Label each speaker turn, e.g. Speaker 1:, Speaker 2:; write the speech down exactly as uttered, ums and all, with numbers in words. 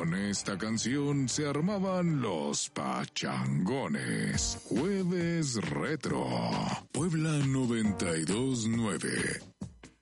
Speaker 1: Con esta canción se armaban los pachangones. Jueves Retro. Puebla noventa y dos nueve.